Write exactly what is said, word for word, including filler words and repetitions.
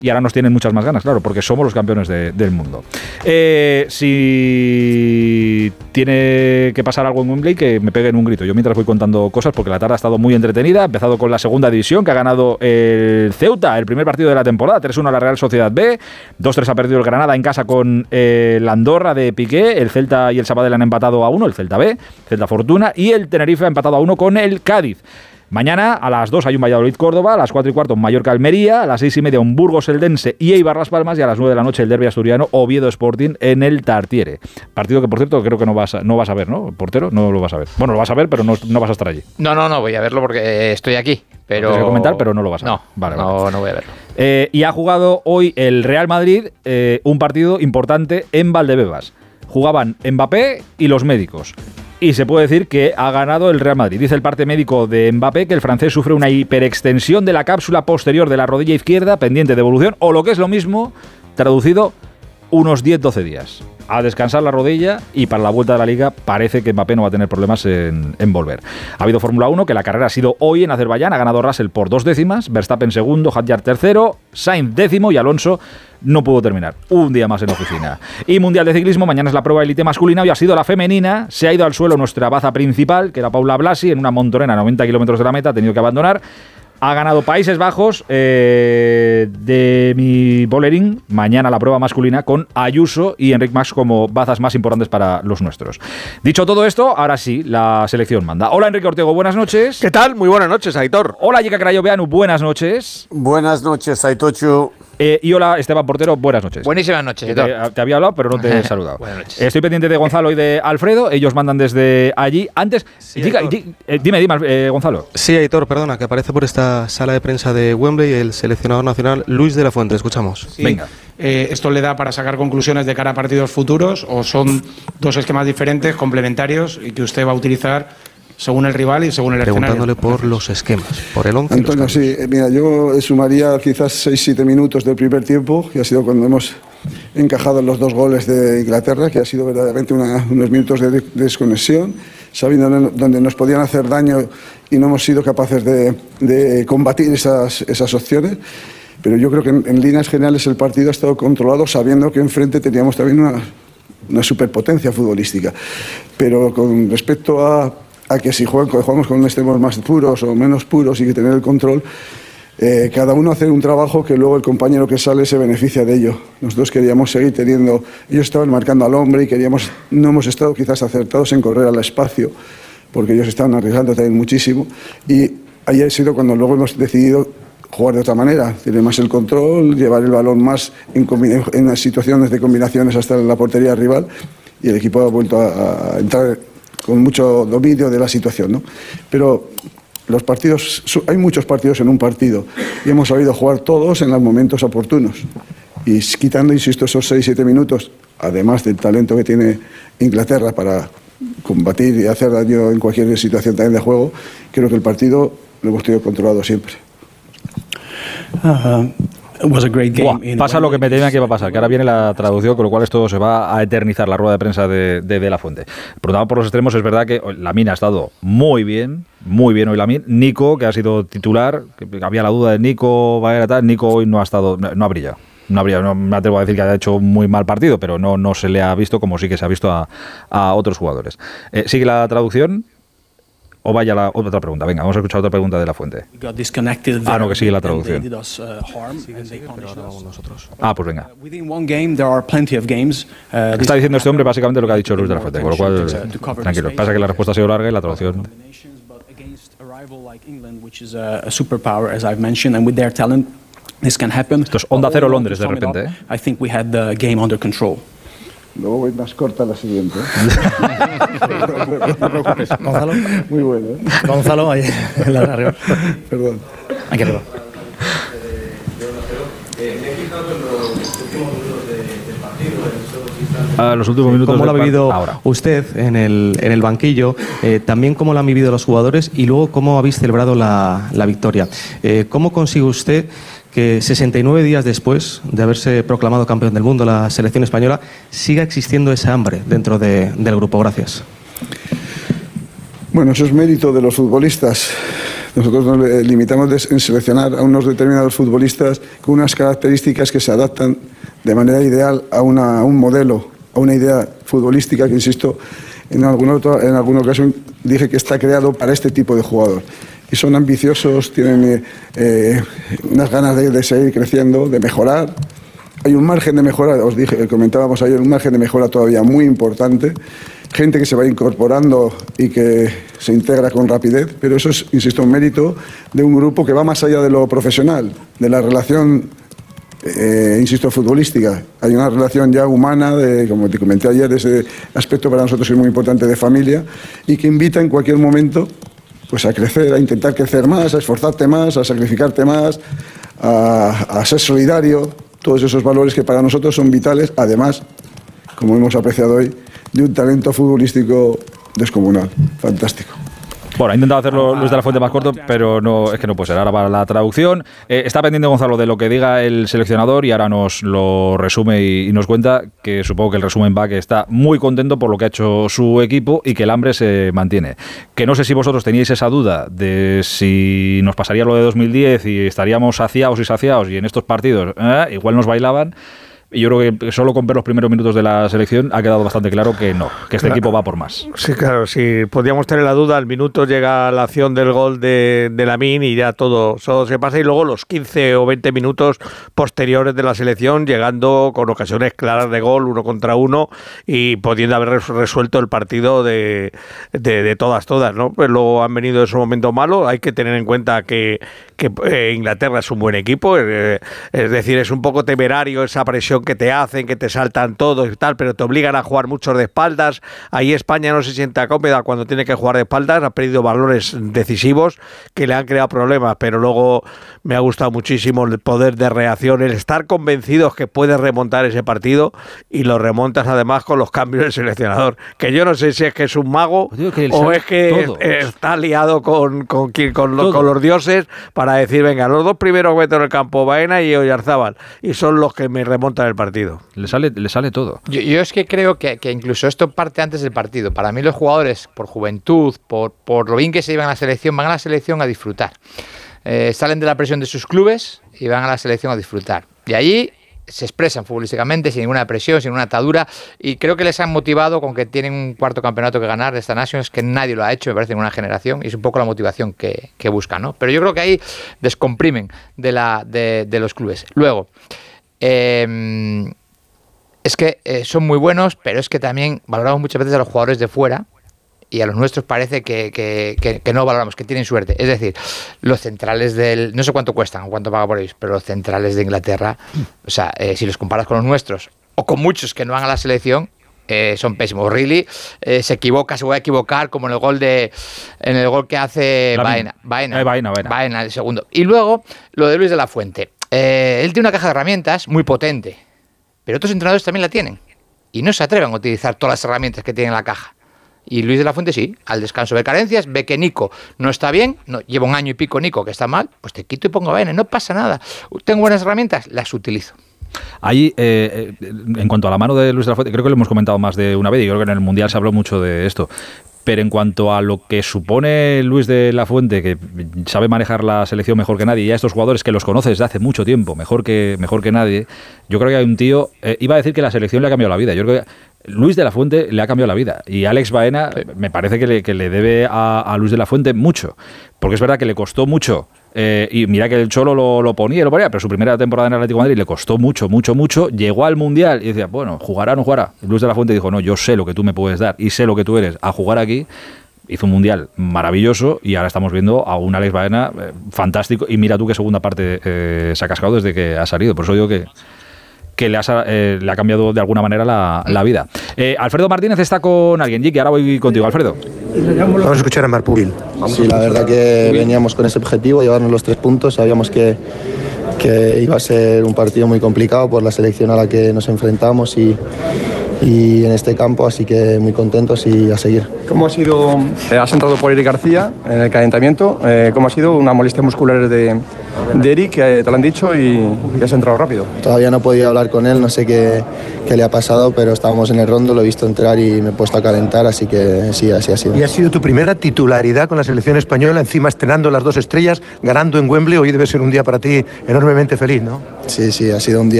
Y ahora nos tienen muchas más ganas, claro, porque somos los campeones de, del mundo. Eh, si tiene que pasar algo en Wembley, que me peguen un grito. Yo mientras voy contando cosas, porque la tarde ha estado muy entretenida. Ha empezado con la segunda división, que ha ganado el Ceuta, el primer partido de la temporada, tres uno a la Real Sociedad B. dos tres ha perdido el Granada en casa con eh, el Andorra de Piqué. El Celta y el Sabadell han empatado a uno, el Celta B, Celta Fortuna. Y el Tenerife ha empatado a uno con el Cádiz. Mañana a las dos hay un Valladolid-Córdoba, a las cuatro y cuarto un Mallorca-Almería, a las seis y media un Burgos-Eldense y Eibar-Las Palmas, y a las nueve de la noche el derbi asturiano Oviedo-Sporting en el Tartiere. Partido que, por cierto, creo que no vas a, no vas a ver, ¿no? Portero, no lo vas a ver. Bueno, lo vas a ver, pero no, no vas a estar allí. No, no, no, voy a verlo porque estoy aquí. Pero... Tienes que comentar, pero no lo vas a ver. No, vale, no, vale. no voy a verlo. Eh, y ha jugado hoy el Real Madrid eh, un partido importante en Valdebebas. Jugaban Mbappé y los médicos. Y se puede decir que ha ganado el Real Madrid. Dice el parte médico de Mbappé que el francés sufre una hiperextensión de la cápsula posterior de la rodilla izquierda, pendiente de evolución, o lo que es lo mismo, traducido, unos diez doce días. A descansar la rodilla, y para la vuelta de la Liga parece que Mbappé no va a tener problemas en, en volver. Ha habido Fórmula uno, que la carrera ha sido hoy en Azerbaiyán. Ha ganado Russell por dos décimas, Verstappen segundo, Hadjar tercero, Sainz décimo y Alonso no pudo terminar. Un día más en oficina. Y Mundial de Ciclismo, mañana es la prueba élite masculina, hoy ha sido la femenina. Se ha ido al suelo nuestra baza principal, que era Paula Blasi, en una montonera a noventa kilómetros de la meta, ha tenido que abandonar. Ha ganado Países Bajos, eh, Demi Vollering, mañana la prueba masculina con Ayuso y Enric Mas como bazas más importantes para los nuestros. Dicho todo esto, ahora sí, la selección manda. Hola Enrique Ortego, buenas noches. ¿Qué tal? Muy buenas noches, Aitor. Hola Yeka Crayoveanu, buenas noches. Buenas noches, Aitochu. Eh, y hola Esteban Portero, buenas noches. Buenísimas noches, te, te había hablado, pero no te he saludado. Buenas noches. Estoy pendiente de Gonzalo y de Alfredo, ellos mandan desde allí. Antes, Sí, diga, di, eh, dime, dime, eh, Gonzalo. Sí, Aitor, perdona, que aparece por esta sala de prensa de Wembley el seleccionador nacional Luis de la Fuente. Escuchamos. Sí. Venga. Eh, ¿Esto le da para sacar conclusiones de cara a partidos futuros o son dos esquemas diferentes, complementarios, y que usted va a utilizar según el rival y según el Preguntándole escenario? por los esquemas, por el once. Antonio, sí, eh, mira, yo sumaría quizás seis siete minutos del primer tiempo, que ha sido cuando hemos encajado los dos goles de Inglaterra, que ha sido verdaderamente una, unos minutos de, de desconexión, sabiendo dónde nos podían hacer daño y no hemos sido capaces de, de combatir esas, esas opciones. Pero yo creo que en, en líneas generales el partido ha estado controlado, sabiendo que enfrente teníamos también una, una superpotencia futbolística. Pero con respecto a a que si juegan, jugamos con extremos más puros o menos puros y que tener el control, eh, cada uno hacer un trabajo que luego el compañero que sale se beneficia de ello. Nosotros queríamos seguir teniendo, ellos estaban marcando al hombre y queríamos, no hemos estado quizás acertados en correr al espacio, porque ellos estaban arriesgando también muchísimo, y ahí ha sido cuando luego hemos decidido jugar de otra manera, tener más el control, llevar el balón más en, en las situaciones de combinaciones hasta la portería rival, y el equipo ha vuelto a, a entrar con mucho dominio de la situación, ¿no? Pero los partidos, hay muchos partidos en un partido y hemos sabido jugar todos en los momentos oportunos. Y quitando, insisto, esos seis siete minutos, además del talento que tiene Inglaterra para combatir y hacer daño en cualquier situación también de juego, creo que el partido lo hemos tenido controlado siempre. Uh, it was a great game. Buah, pasa lo que me temía que iba a pasar, que ahora viene la traducción, con lo cual esto se va a eternizar, la rueda de prensa de, de, de la Fuente. Preguntado por los extremos, es verdad que Lamine ha estado muy bien, muy bien hoy Lamine. Nico, que ha sido titular, que había la duda de Nico, va a ir tal, Nico hoy no ha estado, no, no ha brillado. No, habría, no me atrevo a decir que haya hecho un muy mal partido, pero no, no se le ha visto como sí que se ha visto a, a otros jugadores. Eh, ¿Sigue la traducción? O vaya la otra pregunta. Venga, vamos a escuchar otra pregunta de la Fuente. Ah, no, que sigue la traducción. Ah, pues venga. Está diciendo este hombre básicamente lo que ha dicho Luis de la Fuente, con lo cual, tranquilo. Pasa que la respuesta ha sido larga y la traducción... Esto es Onda Cero Londres de repente, ¿eh? I think we had the game under control. Luego voy más corta la siguiente. Gonzalo. Muy bueno, ¿eh? Gonzalo, ahí en la de arriba. Perdón. Aquí arriba. A los últimos minutos. ¿Cómo lo ha vivido ahora usted en el, en el banquillo? Eh, también cómo lo han vivido los jugadores y luego cómo habéis celebrado la, la victoria. Eh, ¿Cómo consigue usted que sesenta y nueve días después de haberse proclamado campeón del mundo la selección española siga existiendo esa hambre dentro de, del grupo? Gracias. Bueno, eso es mérito de los futbolistas, Nosotros nos limitamos en seleccionar a unos determinados futbolistas con unas características que se adaptan de manera ideal a, una, a un modelo, a una idea futbolística que, insisto, en alguna, otra, en alguna ocasión dije que está creado para este tipo de jugador. Y son ambiciosos, tienen eh, unas ganas de, de seguir creciendo, de mejorar. Hay un margen de mejora, os dije, comentábamos ayer, un margen de mejora todavía muy importante. Gente que se va incorporando y que se integra con rapidez, pero eso es, insisto, un mérito de un grupo que va más allá de lo profesional, de la relación, eh, insisto, futbolística. Hay una relación ya humana, de, como te comenté ayer, ese aspecto para nosotros es muy importante de familia y que invita en cualquier momento pues, a crecer, a intentar crecer más, a esforzarte más, a sacrificarte más, a, a ser solidario. Todos esos valores que para nosotros son vitales, además, como hemos apreciado hoy, de un talento futbolístico descomunal, fantástico. Bueno, ha intentado hacerlo Luis de la Fuente más corto, pero no es que no puede ser. Ahora para la traducción. Eh, está pendiente Gonzalo de lo que diga el seleccionador y ahora nos lo resume y, y nos cuenta que supongo que el resumen va que está muy contento por lo que ha hecho su equipo y que el hambre se mantiene. Que no sé si vosotros teníais esa duda de si nos pasaría lo de dos mil diez y estaríamos saciados y saciados y en estos partidos eh, igual nos bailaban. Y yo creo que solo con ver los primeros minutos de la selección ha quedado bastante claro que no, que este claro. equipo va por más. Sí, claro, sí, podíamos tener la duda, al minuto llega la acción del gol de, de Lamine y ya todo, todo se pasa y luego los quince o veinte minutos posteriores de la selección llegando con ocasiones claras de gol, uno contra uno y pudiendo haber resuelto el partido de, de, de todas, todas, ¿no? Pues luego han venido esos momentos malos, hay que tener en cuenta que, que eh, Inglaterra es un buen equipo, eh, es decir, es un poco temerario esa presión que te hacen, que te saltan todos y tal, pero te obligan a jugar muchos de espaldas. Ahí España no se sienta cómoda cuando tiene que jugar de espaldas, ha perdido valores decisivos que le han creado problemas, pero luego me ha gustado muchísimo el poder de reacción, el estar convencidos que puedes remontar ese partido y lo remontas además con los cambios del seleccionador, que yo no sé si es que es un mago que o es que todo. está liado con, con, con, con, lo, con los dioses para decir, venga, los dos primeros meto en el campo, Baena y Oyarzábal, y son los que me remontan el partido. Le sale, le sale todo. Yo, yo es que creo que, que incluso esto parte antes del partido. Para mí los jugadores, por juventud, por, por lo bien que se llevan a la selección, van a la selección a disfrutar. Eh, salen de la presión de sus clubes y van a la selección a disfrutar. Y allí se expresan futbolísticamente sin ninguna presión, sin ninguna atadura, y creo que les han motivado con que tienen un cuarto campeonato que ganar de esta Nations, que nadie lo ha hecho, me parece, en una generación, y es un poco la motivación que, que buscan, ¿no? Pero yo creo que ahí descomprimen de, la, de, de los clubes. Luego, eh, es que eh, son muy buenos, pero es que también valoramos muchas veces a los jugadores de fuera y a los nuestros parece que, que, que, que no valoramos, que tienen suerte. Es decir, los centrales del... No sé cuánto cuestan, cuánto paga por ellos, pero los centrales de Inglaterra, o sea, eh, si los comparas con los nuestros o con muchos que no van a la selección, eh, son pésimos. Really eh, se equivoca, se va a equivocar, como en el gol de en el gol que hace Baena. Baena, eh, Baena, Baena. Baena, el segundo. Y luego, lo de Luis de la Fuente. Eh, él tiene una caja de herramientas muy potente, pero otros entrenadores también la tienen y no se atreven a utilizar todas las herramientas que tiene en la caja. Y Luis de la Fuente sí, al descanso ve carencias, ve que Nico no está bien, no, lleva un año y pico Nico que está mal, pues te quito y pongo a Baena, no pasa nada. Tengo buenas herramientas, las utilizo. Ahí, eh, en cuanto a la mano de Luis de la Fuente, creo que lo hemos comentado más de una vez y creo que en el Mundial se habló mucho de esto. Pero en cuanto a lo que supone Luis de la Fuente, que sabe manejar la selección mejor que nadie, y a estos jugadores que los conoces desde hace mucho tiempo, mejor que, mejor que nadie, yo creo que hay un tío, eh, iba a decir que la selección le ha cambiado la vida, yo creo que Luis de la Fuente le ha cambiado la vida, y Alex Baena me parece que le, que le debe a, a Luis de la Fuente mucho, porque es verdad que le costó mucho. Eh, y mira que el Cholo lo, lo ponía y lo ponía, pero su primera temporada en el Atlético de Madrid le costó mucho, mucho, mucho. Llegó al Mundial y decía, bueno, ¿jugará o no jugará? Luis de la Fuente dijo, no, yo sé lo que tú me puedes dar y sé lo que tú eres a jugar aquí. Hizo un Mundial maravilloso y ahora estamos viendo a un Alex Baena eh, fantástico. Y mira tú qué segunda parte eh, se ha cascado desde que ha salido. Por eso digo que que le ha, eh, le ha cambiado de alguna manera la, la vida. Eh, Alfredo Martínez está con alguien. Jiki, ahora voy contigo, Alfredo. Vamos a escuchar a Marpubil. Sí, la verdad que veníamos con ese objetivo, llevarnos los tres puntos. Sabíamos que, que iba a ser un partido muy complicado por la selección a la que nos enfrentamos y, y en este campo, así que muy contentos y a seguir. ¿Cómo ha sido? Eh, has entrado por Eric García en el calentamiento. Eh, ¿Cómo ha sido una molestia muscular de de Eric, que te lo han dicho y, y has entrado rápido. Todavía no he podido hablar con él, no sé qué, qué le ha pasado, pero estábamos en el rondo, lo he visto entrar y me he puesto a calentar, así que sí, así ha sido. Y ha sido tu primera titularidad con la selección española, encima estrenando las dos estrellas, ganando en Wembley. Hoy debe ser un día para ti enormemente feliz, ¿no? Sí, sí, ha sido un día